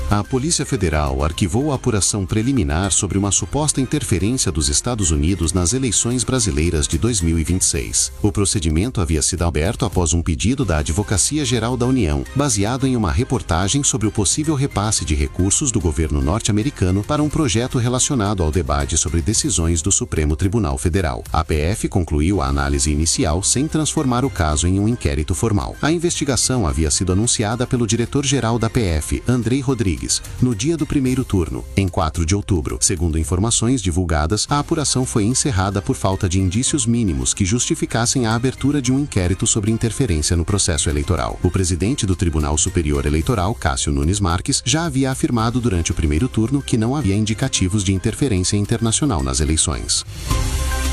A Polícia Federal arquivou a apuração preliminar sobre uma suposta interferência dos Estados Unidos nas eleições brasileiras de 2026. O procedimento havia sido aberto após um pedido da Advocacia Geral da União, baseado em uma reportagem sobre o possível repasse de recursos do governo norte-americano para um projeto relacionado ao debate sobre decisões do Supremo Tribunal Federal. A PF concluiu a análise inicial sem transformar o caso em um inquérito formal. A investigação havia sido anunciada pelo diretor-geral da PF, Andrei Rodrigues, no dia do primeiro turno, em 4 de outubro. Segundo informações divulgadas, a apuração foi encerrada por falta de indícios mínimos que justificassem a abertura de um inquérito sobre interferência no processo eleitoral. O presidente do Tribunal Superior Eleitoral, Cássio Nunes Marques, já havia afirmado durante o primeiro turno que não havia indicativos de interferência internacional nas eleições.